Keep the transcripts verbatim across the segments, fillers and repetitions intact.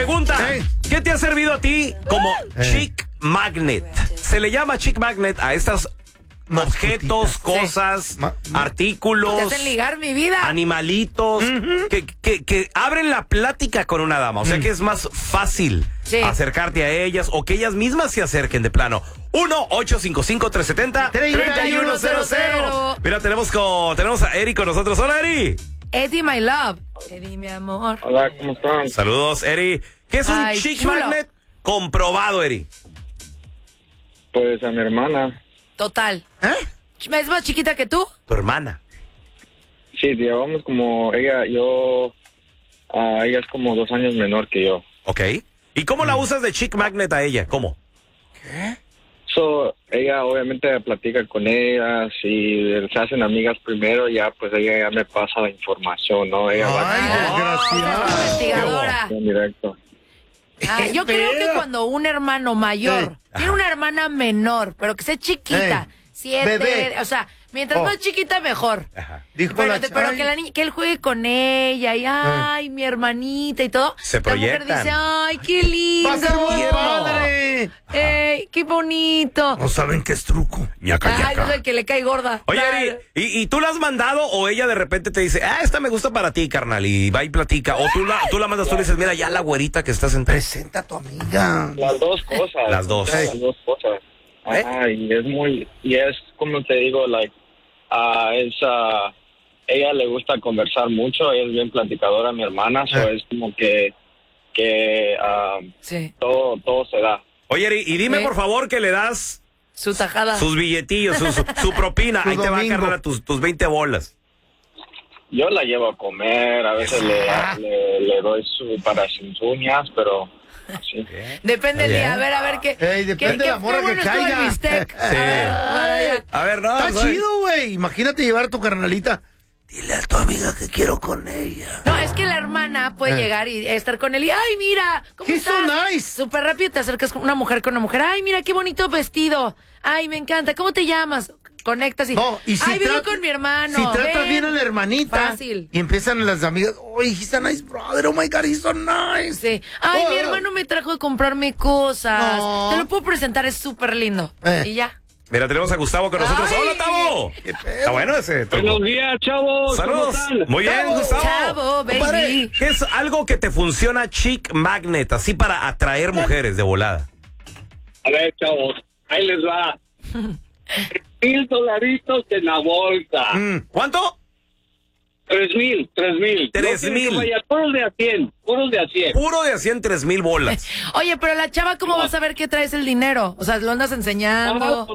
pregunta, Hey. ¿qué te ha servido a ti como Hey. chick magnet? Se le llama chick magnet a estas objetos, cosas, Ma- artículos, Te hacen ligar mi vida. animalitos, que, que, que abren la plática con una dama. O sea que es más fácil Sí. acercarte a ellas o que ellas mismas se acerquen de plano. uno ocho cinco cinco, tres siete cero, tres uno cero cero. Mira, tenemos, con, tenemos a Eri con nosotros. Hola, Eri. Eddie, my love. Eddie, mi amor. Hola, ¿cómo están? Saludos, Eri. ¿Qué es un Ay, chick chulo. magnet comprobado, Eri? Pues a mi hermana. Total. ¿Eh? ¿Es más chiquita que tú? Tu hermana. Sí, llevamos como ella, yo, ah, ella es como dos años menor que yo. Ok. ¿Y cómo la usas de chick magnet a ella? ¿Cómo? So, ella obviamente platica con ella, si se hacen amigas primero, ya pues ella ya me pasa la información, ¿no? Ella va Ay, desgraciada. Investigadora. en directo. Ah, yo Qué creo que feo. cuando un hermano mayor Ey. tiene una hermana menor, pero que sea chiquita, Ey. siete, Bebé. o sea, mientras Oh. más chiquita mejor. Ajá. Dijo Pero, la de- pero ay, que, la niña, que él juegue con ella y ay, mi hermanita y todo. Se La mujer proyectan. dice, ay, qué lindo. va a ser muy padre. Ey, qué bonito. No saben qué es truco. Ñaca, Ay, ñaca. no sé, que le cae gorda. Oye, Claro. Eri, ¿y, ¿y tú la has mandado o ella de repente te dice, ah, esta me gusta para ti, carnal, y va y platica? O tú la, tú la mandas, tú le dices, mira, ya la güerita que está sentada. Presenta a tu amiga. Las dos cosas. Las dos. Las dos cosas. Ajá, y es muy, y es como te digo, like, ah, es, ah, ella le gusta conversar mucho, ella es bien platicadora, mi hermana, so Eh. es como que, que ah, Sí, todo, todo se da. Oye, Eri, y dime ¿Eh? por favor que le das su tajada. sus billetillos, su, su, su propina. Su Ahí te va a domingo. cargar tus, tus veinte bolas. Yo la llevo a comer, a veces le, le, le doy su, para sus uñas, pero así. Depende del Bien. día. A ver, a ver qué. Ey, depende qué- de la qué morra que bueno estuvo el caiga. bistec. Sí. A ver, vaya. A ver, no. Está soy- chido, güey. Imagínate llevar a tu carnalita. Dile a tu amiga que quiero con ella. No, es que la hermana puede Eh. llegar y estar con él y, ay, mira, ¿cómo He's so estás? nice. Súper rápido te acercas con una mujer con una mujer. Ay, mira, qué bonito vestido. Ay, me encanta. ¿Cómo te llamas? Conectas y, No, y si ay, vivo trata- con mi hermano. Si tratas ven. bien a la hermanita. Fácil. Y empiezan las amigas. Oh, he's a nice brother. Oh my God, he's so nice. Sí. Ay, Oh, mi hermano me trajo de comprarme cosas. No. Te lo puedo presentar, es súper lindo. Eh. Y ya. Mira, tenemos a Gustavo con nosotros. Ay. ¡Hola, Tavo! Qué pedo. Está bueno ese truco. Buenos días, chavos. Saludos. ¿Cómo están? Muy bien, Chavo. Gustavo. Chavo, Compadre, baby. ¿qué es algo que te funciona chick magnet, así para atraer mujeres de volada? A ver, chavos, ahí les va. Mil dolaritos en la bolsa. Mm. ¿Cuánto? Tres mil, tres mil. Tres No quiero que mil. vaya, puros de a cien, puros de a cien. Puro de a cien, tres mil bolas. Oye, pero la chava, ¿cómo vas a ver que traes el dinero? O sea, lo andas enseñando.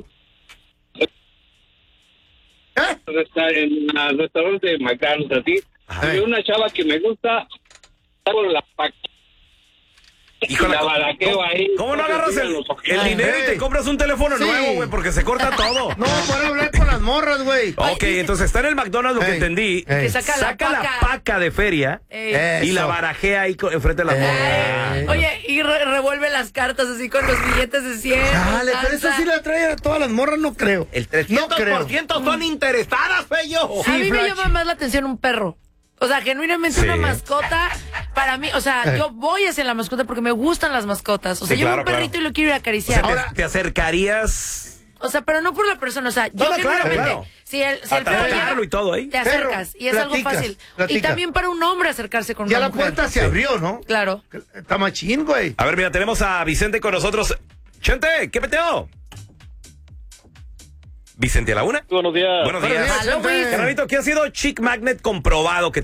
¿Eh? Está en el restaurante de McDonald's, así. Ajá. Hay una chava que me gusta, con la pa- Híjole, la balaqueo ahí. ¿Cómo no agarras el, Los ojitos. el dinero y te Ey. compras un teléfono Sí. nuevo, güey? Porque se corta todo. No, para hablar con las morras, güey. Ok, entonces está en el McDonald's, lo que Ey. entendí. Ey. Que saca, Saca la la paca. paca de feria Ey. y la Eso. barajea ahí co- enfrente de la Ey. morra. Oye, y re- revuelve las cartas así con los billetes de cien. Dale, pero eso danza. sí la trae a todas las morras, no creo. El No trescientos por ciento creo. son interesadas, fello. A mí me Flash. llama más la atención un perro. O sea, genuinamente Sí. una mascota, para mí, o sea, Eh. yo voy hacia la mascota porque me gustan las mascotas. O sea, Sí, yo claro, veo un perrito claro. y lo quiero ir a O acariciar. sea, Ahora, te, te acercarías o sea, pero no por la persona, o sea, yo No, no, claro, genuinamente, claro. si el, si a el perro tratarlo llega, y todo ahí. te acercas Perro, y es algo platicas, fácil. Y platica. también para un hombre acercarse con Ya una la mujer. puerta se abrió, ¿no? Claro. Está machín, güey. A ver, mira, tenemos a Vicente con nosotros. Chente, ¿qué peteo? Vicente a la una. Buenos días. Buenos Buenos días. días, Aló, Chente. Luis. Carnalito, ¿qué ha sido chick magnet comprobado que